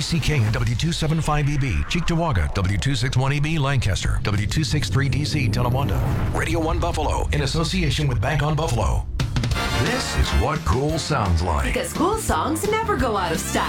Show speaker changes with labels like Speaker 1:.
Speaker 1: WCK and W275EB, Cheektowaga, W261EB, Lancaster, W263DC, Tonawanda. Radio 1 Buffalo, in association with Bank on Buffalo. This is what cool sounds like.
Speaker 2: Because cool songs never go out of style.